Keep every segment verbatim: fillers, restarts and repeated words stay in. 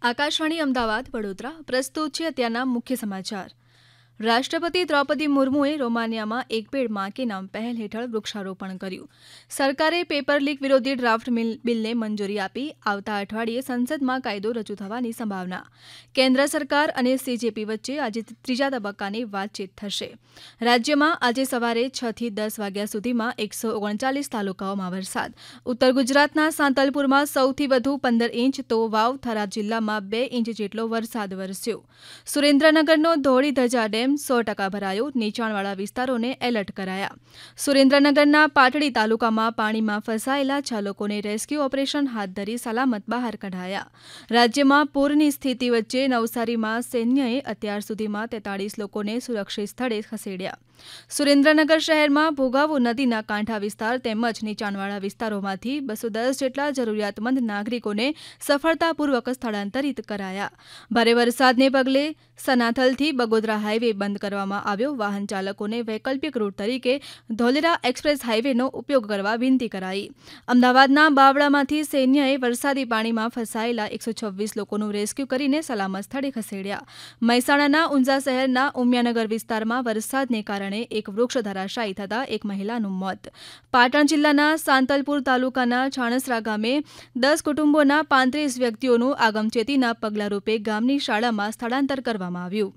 આકાશવાણી અમદાવાદ વડોદરા પ્રસ્તુત છે અત્યારના મુખ્ય સમાચાર. રાષ્ટ્રપતિ દ્રૌપદી મુર્મુએ રોમાનિયામાં એક પેડ માં કે નામ પહેલ હેઠળ વૃક્ષારોપણ કર્યું. સરકારે પેપર લીક વિરોધી ડ્રાફ્ટ બિલને મંજૂરી આપી. આવતા અઠવાડિયે સંસદમાં કાયદો રજૂ થવાની સંભાવના. કેન્દ્ર સરકાર અને સીજેપી વચ્ચે આજે ત્રીજા તબક્કાની વાતચીત થશે. રાજ્યમાં આજે સવારે છ થી દસ વાગ્યા સુધીમાં એકસો ઓગણચાલીસ તાલુકાઓમાં વરસાદ. ઉત્તર ગુજરાતના સાંતલપુરમાં સૌથી વધુ પંદર ઇંચ તો વાવ થરાદ જિલ્લામાં બે ઇંચ જેટલો વરસાદ વરસ્યો. સુરેન્દ્રનગરનો ધોળી ધજા ડેમ સો ટકા ભરાયો. નીચાણવાળા વિસ્તારોને એલર્ટ કરાયા. સુરેન્દ્રનગરના પાટડી તાલુકામાં પાણીમાં ફસાયેલા છ લોકોને રેસ્ક્યુ ઓપરેશન હાથ ધરી સલામત બહાર કઢાયા. રાજ્યમાં પૂરની સ્થિતિ વચ્ચે નવસારીમાં સૈન્યએ અત્યાર સુધીમાં તેતાળીસ લોકોને સુરક્ષિત સ્થળે ખસેડ્યા. સુરેન્દ્રનગર શહેરમાં ભોગાવો નદીના કાંઠા વિસ્તાર તેમજ નીચાણવાળા વિસ્તારોમાંથી બસો દસ જેટલા જરૂરિયાતમંદ નાગરિકોને સફળતાપૂર્વક સ્થળાંતરિત કરાયા. ભારે વરસાદને પગલે સનાથલથી બગોદરા હાઈવે બંધ કરવામાં આવ્યો. વાહન ચાલકોને વૈકલ્પિક રૂટ તરીકે ધોલેરા એક્સપ્રેસ હાઈવેનો ઉપયોગ કરવા વિનંતી કરાઈ. અમદાવાદના બાવળામાંથી સૈન્યએ વરસાદી પાણીમાં ફસાયેલા એકસો છવ્વીસ લોકોનું રેસ્ક્યુ કરીને સલામત સ્થળે ખસેડ્યા. મહેસાણાના ઊંઝા શહેરના ઉમિયાનગર વિસ્તારમાં વરસાદને કારણે એક વૃક્ષ ધરાશાયી થતાં એક મહિલાનું મોત. પાટણ જિલ્લાના સાંતલપુર તાલુકાના છાણસરા ગામે દસ કુટુંબોના પાંત્રીસ વ્યક્તિઓનું આગમચેતીના પગલાંરૂપે ગામની શાળામાં સ્થળાંતર કરવામાં આવ્યું.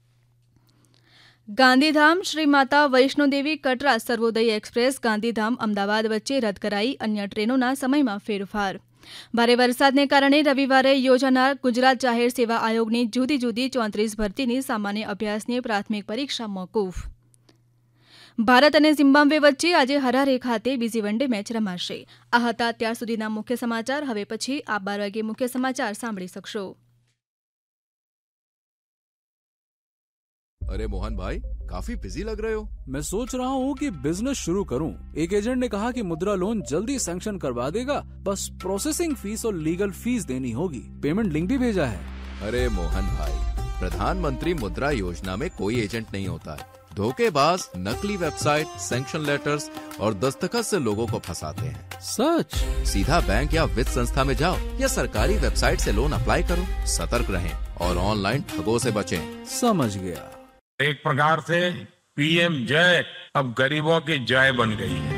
ગાંધીધામ શ્રી માતા વૈષ્ણોદેવી કટરા સર્વોદય એક્સપ્રેસ ગાંધીધામ અમદાવાદ વચ્ચે રદ કરાઈ. અન્ય ટ્રેનોના સમયમાં ફેરફાર. ભારે વરસાદને કારણે રવિવારે યોજાનાર ગુજરાત જાહેર સેવા આયોગની જુદી જુદી ચોત્રીસ ભરતીની સામાન્ય અભ્યાસની પ્રાથમિક પરીક્ષા મોકૂફ. ભારત અને ઝિમ્બાબ્વે વચ્ચે આજે હરારે ખાતે બીજી વન ડે મેચ રમાશે. આ હતા અત્યાર સુધીના મુખ્ય સમાચાર. હવે પછી આપ બાર વાગે મુખ્ય સમાચાર સાંભળી શકશો. अरे मोहन भाई, काफी बिजी लग रहे हो. मैं सोच रहा हूँ कि बिजनेस शुरू करूँ. एक एजेंट ने कहा कि मुद्रा लोन जल्दी सैंक्शन करवा देगा, बस प्रोसेसिंग फीस और लीगल फीस देनी होगी. पेमेंट लिंक भी भेजा है. अरे मोहन भाई, प्रधानमंत्री मुद्रा योजना में कोई एजेंट नहीं होता है. धोखेबाज नकली वेबसाइट, सैंक्शन लेटर्स और दस्तखत से लोगों को फंसाते हैं. सच? सीधा बैंक या वित्त संस्था में जाओ या सरकारी वेबसाइट से लोन अप्लाई करो. सतर्क रहें और ऑनलाइन ठगों से बचें. समझ गया. एक प्रकार से पीएम जय अब गरीबों की जय बन गई है.